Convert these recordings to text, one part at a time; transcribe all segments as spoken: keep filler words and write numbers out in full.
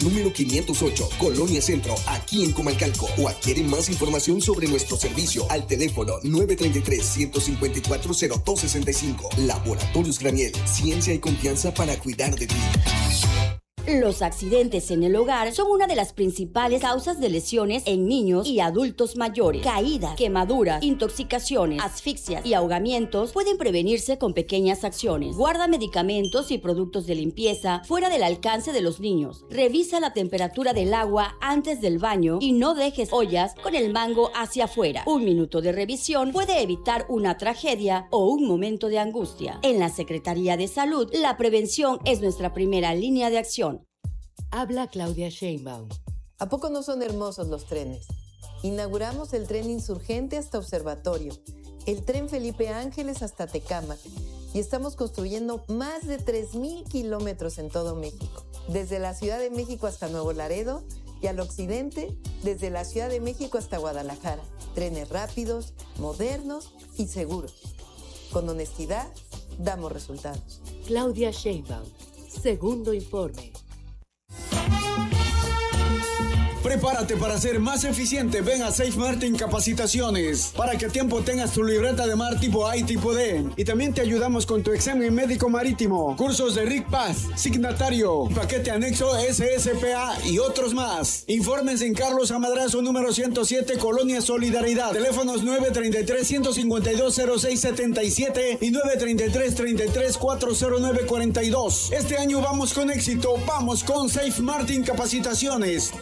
número quinientos ocho, Colonia Centro, aquí en Comalcalco. O adquiere más información sobre nuestro servicio al teléfono nueve tres tres, uno cinco cuatro, cero dos seis cinco. Laboratorios Graniel, ciencia y confianza para cuidar de ti. Los accidentes en el hogar son una de las principales causas de lesiones en niños y adultos mayores. Caídas, quemaduras, intoxicaciones, asfixias y ahogamientos pueden prevenirse con pequeñas acciones. Guarda medicamentos y productos de limpieza fuera del alcance de los niños. Revisa la temperatura del agua antes del baño y no dejes ollas con el mango hacia afuera. Un minuto de revisión puede evitar una tragedia o un momento de angustia. En la Secretaría de Salud, la prevención es nuestra primera línea de acción. Habla Claudia Sheinbaum. ¿A poco no son hermosos los trenes? Inauguramos el tren Insurgente hasta Observatorio, el tren Felipe Ángeles hasta Tecámac y estamos construyendo más de tres mil kilómetros en todo México, desde la Ciudad de México hasta Nuevo Laredo y al occidente, desde la Ciudad de México hasta Guadalajara. Trenes rápidos, modernos y seguros. Con honestidad, damos resultados. Claudia Sheinbaum. Segundo informe. Prepárate para ser más eficiente. Ven a Safe Martin Capacitaciones para que a tiempo tengas tu libreta de mar tipo A y tipo D. Y también te ayudamos con tu examen médico marítimo, cursos de R I C Paz, signatario, paquete anexo S S P A y otros más. Informes en Carlos Amadrazo número ciento siete, Colonia Solidaridad. Teléfonos nueve tres tres, uno cinco dos, cero seis siete siete y nueve tres tres, tres tres cuatro cero nueve cuatro dos. Este año vamos con éxito. Vamos con Safe Martin Capacitaciones.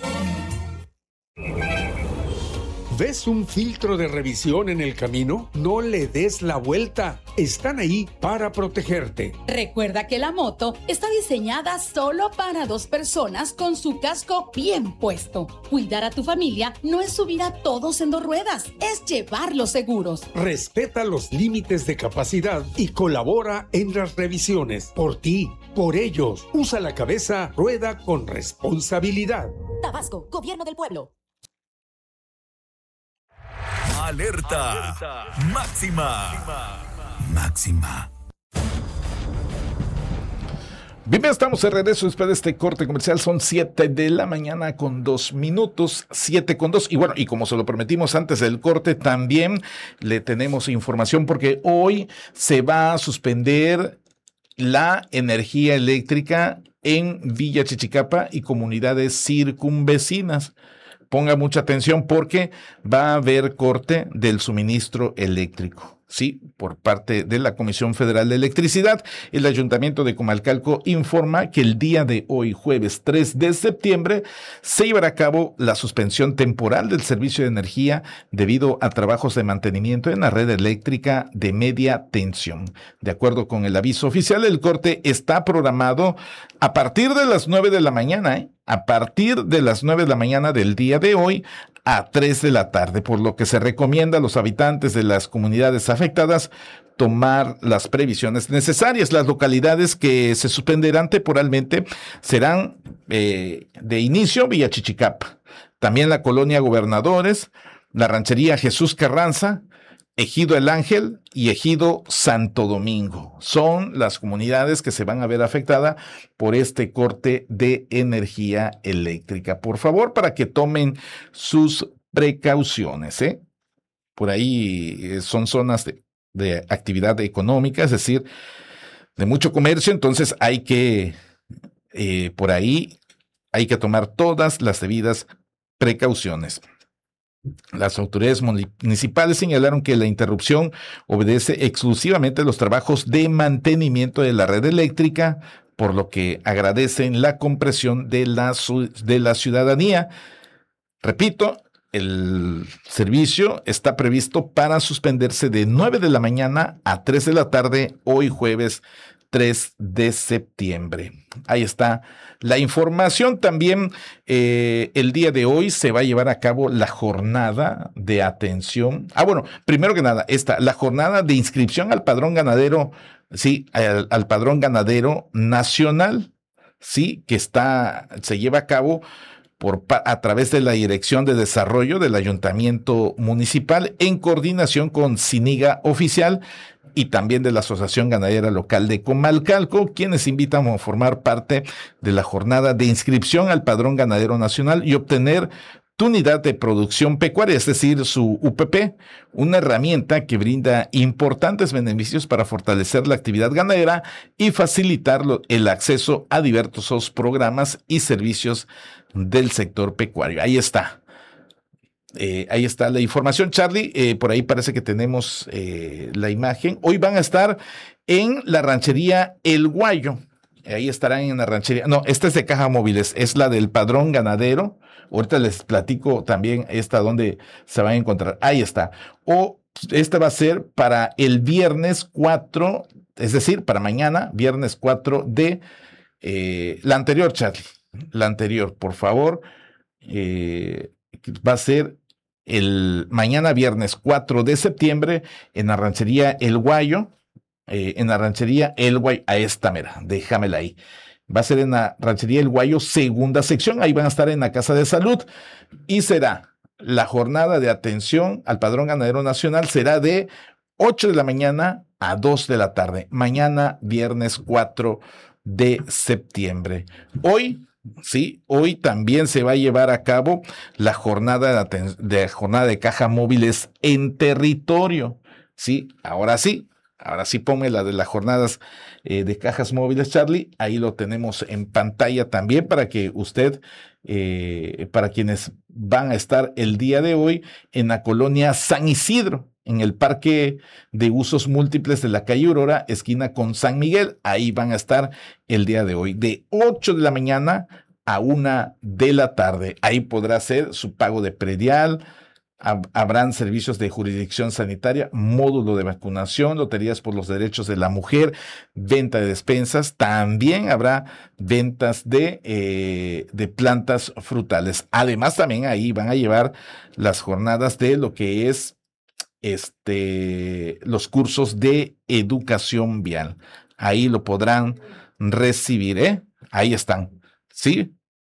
¿Ves un filtro de revisión en el camino? No le des la vuelta. Están ahí para protegerte. Recuerda que la moto está diseñada solo para dos personas con su casco bien puesto. Cuidar a tu familia no es subir a todos en dos ruedas, es llevarlos seguros. Respeta los límites de capacidad y colabora en las revisiones. Por ti, por ellos. Usa la cabeza, rueda con responsabilidad. Tabasco, Gobierno del Pueblo. Alerta, Alerta. Máxima. Máxima. Bien, estamos de regreso después de este corte comercial. Son siete de la mañana con dos minutos, siete con dos. Y bueno, y como se lo prometimos antes del corte, también le tenemos información porque hoy se va a suspender la energía eléctrica en Villa Chichicapa y comunidades circunvecinas. Ponga mucha atención porque va a haber corte del suministro eléctrico. Sí, por parte de la Comisión Federal de Electricidad, el Ayuntamiento de Comalcalco informa que el día de hoy, jueves tres de septiembre, se llevará a cabo la suspensión temporal del servicio de energía debido a trabajos de mantenimiento en la red eléctrica de media tensión. De acuerdo con el aviso oficial, el corte está programado a partir de las nueve de la mañana, ¿eh? a partir de las nueve de la mañana del día de hoy a tres de la tarde, por lo que se recomienda a los habitantes de las comunidades afectadas tomar las previsiones necesarias. Las localidades que se suspenderán temporalmente serán eh, de inicio Villa Chichicapa, también la colonia Gobernadores, la ranchería Jesús Carranza, Ejido El Ángel y Ejido Santo Domingo. Son las comunidades que se van a ver afectadas por este corte de energía eléctrica. Por favor, para que tomen sus precauciones, ¿eh? Por ahí son zonas de, de actividad económica, es decir, de mucho comercio, entonces hay que, eh, por ahí, hay que tomar todas las debidas precauciones. Las autoridades municipales señalaron que la interrupción obedece exclusivamente a los trabajos de mantenimiento de la red eléctrica, por lo que agradecen la comprensión de la, de la ciudadanía. Repito, el servicio está previsto para suspenderse de nueve de la mañana a tres de la tarde, hoy jueves tres de septiembre. Ahí está la información. También eh, el día de hoy se va a llevar a cabo la jornada de atención. Ah, bueno, primero que nada, esta, la jornada de inscripción al padrón ganadero, sí, al, al padrón ganadero nacional, sí, que está, se lleva a cabo por, a través de la Dirección de Desarrollo del Ayuntamiento Municipal en coordinación con Ciniga Oficial y también de la Asociación Ganadera Local de Comalcalco, quienes invitan a formar parte de la jornada de inscripción al Padrón Ganadero Nacional y obtener tu unidad de producción pecuaria, es decir, su U P P, una herramienta que brinda importantes beneficios para fortalecer la actividad ganadera y facilitar el acceso a diversos programas y servicios del sector pecuario. Ahí está. Eh, ahí está la información, Charlie. Eh, por ahí parece que tenemos eh, la imagen. Hoy van a estar en la ranchería El Guayo. Ahí estarán en la ranchería. No, esta es de Caja Móviles, es la del Padrón Ganadero. Ahorita les platico también esta donde se van a encontrar. Ahí está. O esta va a ser para el viernes cuatro, es decir, para mañana, viernes cuatro de eh, la anterior, Charlie. La anterior, por favor. Eh, va a ser el mañana, viernes cuatro de septiembre, en la ranchería El Guayo. Eh, en la ranchería El Guayo. A esta, mira, déjamela ahí. Va a ser en la ranchería El Guayo, segunda sección. Ahí van a estar en la Casa de Salud. Y será la jornada de atención al Padrón Ganadero Nacional. Será de ocho de la mañana a dos de la tarde. Mañana, viernes cuatro de septiembre. Hoy, sí, hoy también se va a llevar a cabo la jornada de, de, jornada de Caja Móviles en territorio. Sí, ahora sí. Ahora sí, ponme la de las jornadas eh, de cajas móviles, Charlie. Ahí lo tenemos en pantalla también para que usted, eh, para quienes van a estar el día de hoy en la colonia San Isidro, en el Parque de Usos Múltiples de la calle Aurora, esquina con San Miguel. Ahí van a estar el día de hoy, de ocho de la mañana a una de la tarde. Ahí podrá hacer su pago de predial. Habrán servicios de jurisdicción sanitaria, módulo de vacunación, loterías por los derechos de la mujer, venta de despensas. También habrá ventas de, eh, de plantas frutales. Además, también ahí van a llevar las jornadas de lo que es este, los cursos de educación vial. Ahí lo podrán recibir, ¿eh? Ahí están, ¿sí?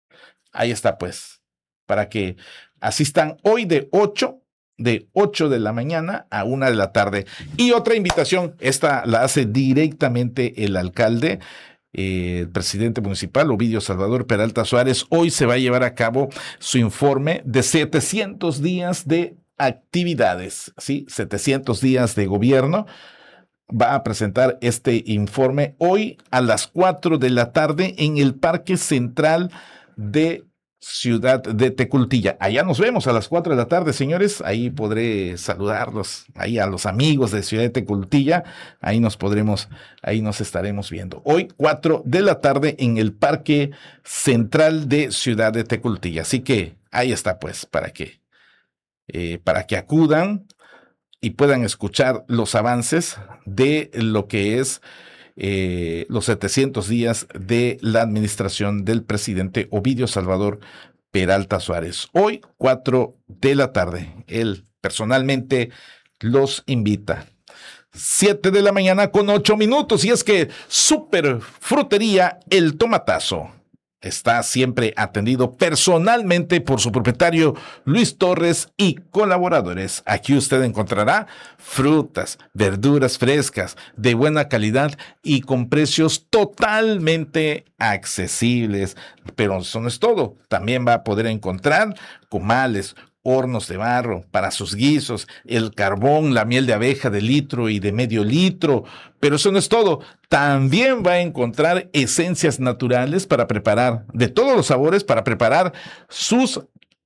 Ahí está, pues, para que asistan hoy de ocho, de ocho de la mañana a una de la tarde. Y otra invitación, esta la hace directamente el alcalde, eh, el presidente municipal, Ovidio Salvador Peralta Suárez. Hoy se va a llevar a cabo su informe de setecientos días de actividades, ¿sí? setecientos días de gobierno. Va a presentar este informe hoy a las cuatro de la tarde en el Parque Central de Ciudad de Tecultilla. Allá nos vemos a las cuatro de la tarde, señores. Ahí podré saludarlos, ahí a los amigos de Ciudad de Tecultilla. Ahí nos podremos, ahí nos estaremos viendo. Hoy, cuatro de la tarde, en el Parque Central de Ciudad de Tecultilla. Así que ahí está, pues, para que, eh, para que acudan y puedan escuchar los avances de lo que es Eh, los setecientos días de la administración del presidente Ovidio Salvador Peralta Suárez. Hoy, cuatro de la tarde, él personalmente los invita. siete de la mañana con ocho minutos, y es que Super Frutería El Tomatazo está siempre atendido personalmente por su propietario Luis Torres y colaboradores. Aquí usted encontrará frutas, verduras frescas, de buena calidad y con precios totalmente accesibles. Pero eso no es todo. También va a poder encontrar comales, hornos de barro para sus guisos, el carbón, la miel de abeja de litro y de medio litro. Pero eso no es todo. También va a encontrar esencias naturales para preparar, de todos los sabores, para preparar sus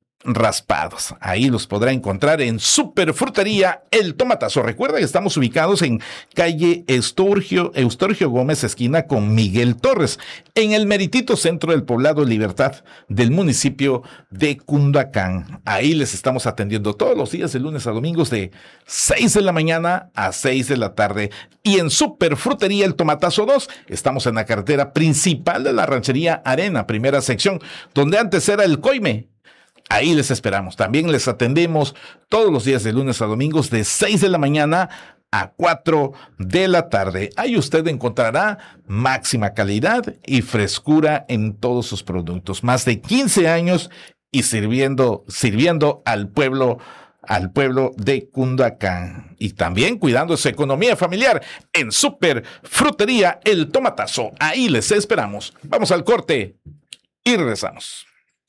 raspados. Ahí los podrá encontrar en Superfrutería El Tomatazo. Recuerda que estamos ubicados en calle Eustorgio, Eustorgio Gómez, esquina con Miguel Torres, en el meritito centro del poblado Libertad del municipio de Cundacán. Ahí les estamos atendiendo todos los días de lunes a domingos de seis de la mañana a seis de la tarde. Y en Superfrutería El Tomatazo dos estamos en la carretera principal de la ranchería Arena, primera sección, donde antes era el Coime. Ahí les esperamos. También les atendemos todos los días de lunes a domingos de seis de la mañana a cuatro de la tarde. Ahí usted encontrará máxima calidad y frescura en todos sus productos. Más de quince años y sirviendo, sirviendo al pueblo al pueblo de Cundacán y también cuidando su economía familiar en Super Frutería El Tomatazo. Ahí les esperamos. Vamos al corte y regresamos.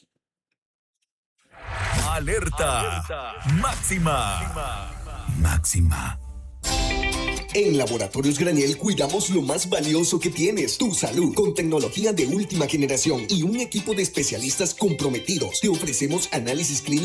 Alerta, Alerta. Máxima. Máxima. En Laboratorios Graniel cuidamos lo más valioso que tienes, tu salud, con tecnología de última generación y un equipo de especialistas comprometidos. Te ofrecemos análisis clínicos